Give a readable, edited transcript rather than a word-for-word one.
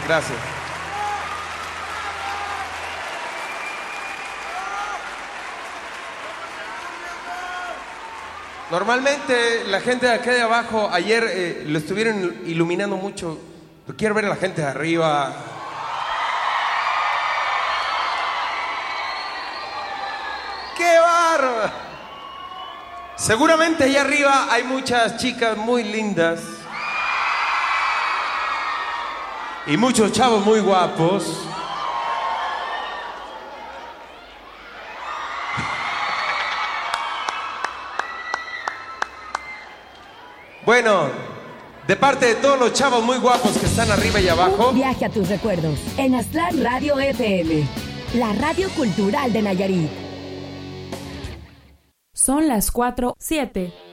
Gracias. Normalmente la gente de acá de abajo, ayer lo estuvieron iluminando mucho. Quiero ver a la gente de arriba. ¡Qué bárbaro! Seguramente allá arriba hay muchas chicas muy lindas. Y muchos chavos muy guapos. Bueno, de parte de todos los chavos muy guapos que están arriba y abajo. Un viaje a tus recuerdos en Aztlán Radio FM, la radio cultural de Nayarit. Son las 4:07.